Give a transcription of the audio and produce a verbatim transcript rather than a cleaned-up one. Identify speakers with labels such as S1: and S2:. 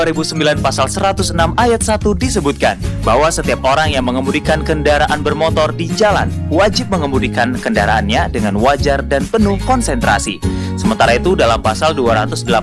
S1: dua ribu sembilan pasal seratus enam ayat satu disebutkan bahwa setiap orang yang mengemudikan kendaraan bermotor di jalan wajib mengemudikan kendaraannya dengan wajar dan penuh konsentrasi. Sementara itu dalam pasal dua ratus delapan